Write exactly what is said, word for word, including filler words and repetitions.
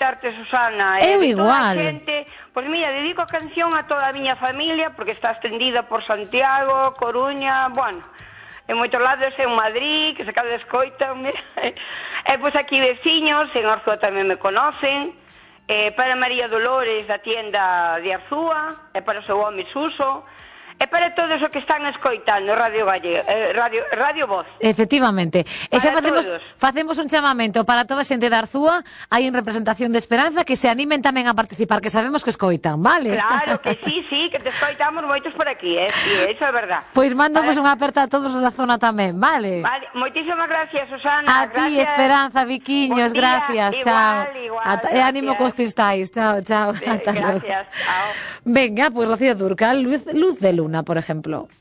escoitarte, Susana. Eu e igual. Toda a xente, pois mira, dedico a canción a toda a miña familia, porque está extendida por Santiago, Coruña, bueno, en moitos lados, en Madrid, que se cada escoitan, mira. E pois aquí veciños, en Arzúa tamén me conocen, eh, para María Dolores da tienda de Arzúa, e para o seu home Suso, e para todos os que están escoitando Radio Galle, eh, Radio, Radio Voz. Efectivamente. E xa Para facemos, todos. facemos un chamamento para toda a xente de Arzúa, hai en representación de Esperanza, que se animen tamén a participar, que sabemos que escoitan, vale? Claro que sí, sí, que te escoitamos moitos por aquí, eh? Sí, eso é verdad. Pois mandamos Vale. unha aperta a todos os da zona tamén, vale? Vale, moitísimas gracias, Susana. A ti, gracias. Esperanza, Viquiños, Buen día. gracias, Igual, chao. igual, Ata, e ánimo cos que estáis, chao, chao. Eh, Ata logo. Gracias, chao. Venga, pues Rocío Dúrcal, luz, luz de luna, por ejemplo.